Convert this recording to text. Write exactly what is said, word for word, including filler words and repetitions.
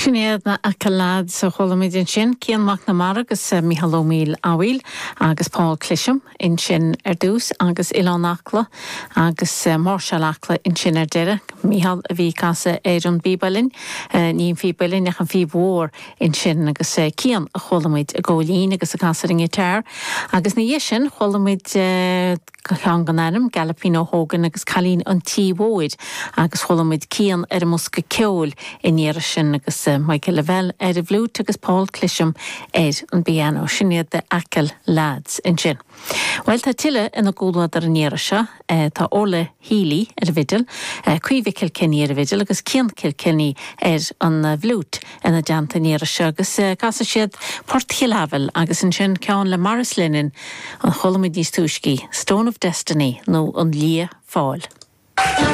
Sinnéad a calad sa cholamid sin, Cian Mac na Mara agus Mihalomíl Awil agus Paul Clisham in sin ar dús agus Ilan Acla agus Marshall Acla in sin ar deire. Mihal a bhí casa éireann bíbalin, níon fíbalin nach an fí bhór in sin agus Cian a cholamid a ggólín agus a casa ring teir. Agus na dhé sin cholamid gan ganarm Galapino Hogan agus Calín an tíbóid agus cholamid Cian ar musca ceol in éire sin agus Michael Lavelle ar a bhlút agus Paul Clisham ar an biano sinnéad de acal lads in sin. Weil tá tile in a gúlad ar an éire se, tá Orla Healy ar a vidal, Cuive Kilkenny ar a vidal agus Cian Kilkenny ar an bhlút in a deanta éire se agus casa siad Port Chilavel agus in sin ceann le Maris Lennon an cholamid níos túiscí Stone of Destiny nó an lia fáil.